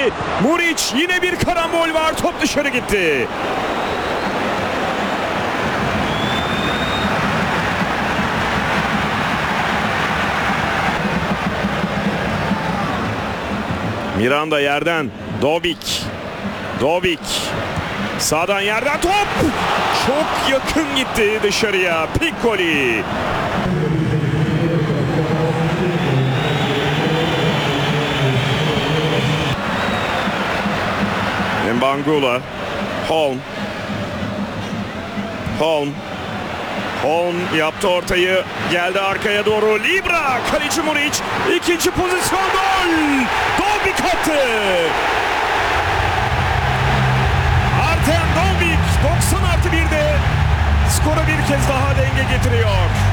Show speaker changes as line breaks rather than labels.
geldi. Muriç, yine bir karambol var. Top dışarı gitti. Miranda yerden. Dovic. Sağdan yerden top. Çok yakın gitti dışarıya. Piccoli. Mbangula. Holm yaptı ortayı. Geldi arkaya doğru. Libra. Kaleci Muriç. İkinci pozisyon gol. Dovic attı. Artem Dovic 90+1'de skora bir kez daha denge getiriyor.